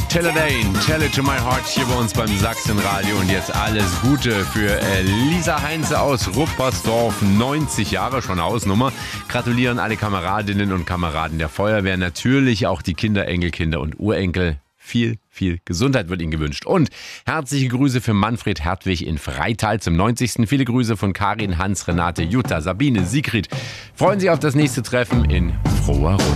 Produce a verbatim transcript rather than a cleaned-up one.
Taylor Dane, Tell It To My Heart hier bei uns beim Sachsenradio. Und jetzt alles Gute für Lisa Heinze aus Ruppersdorf, neunzig Jahre, schon eine Hausnummer. Gratulieren alle Kameradinnen und Kameraden der Feuerwehr, natürlich auch die Kinder, Enkelkinder und Urenkel. Viel, viel Gesundheit wird Ihnen gewünscht. Und herzliche Grüße für Manfred Hertwig in Freital zum neunzigsten Viele Grüße von Karin, Hans, Renate, Jutta, Sabine, Sigrid. Freuen Sie auf das nächste Treffen in froher Runde.